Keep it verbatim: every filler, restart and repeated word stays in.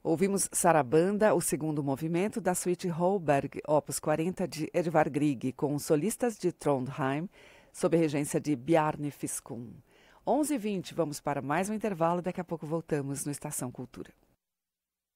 Ouvimos Sarabanda, o segundo movimento da suíte Holberg, opus quarenta de Edvard Grieg, com solistas de Trondheim, sob a regência de Bjarne Fiskun. onze e vinte, vamos para mais um intervalo e daqui a pouco voltamos no Estação Cultura.